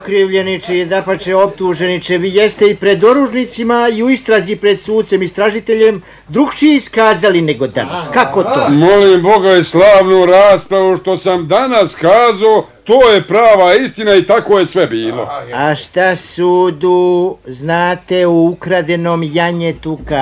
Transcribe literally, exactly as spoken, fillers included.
Krivljeniče i dapače optuženiče, vi jeste i pred oružnicima i u istrazi pred sucem istražiteljem drugčije iskazali nego danas. Kako to? Molim Boga i slavnu raspravu što sam danas kazao, to je prava istina i tako je sve bilo. A šta sudu znate o ukradenom janjetu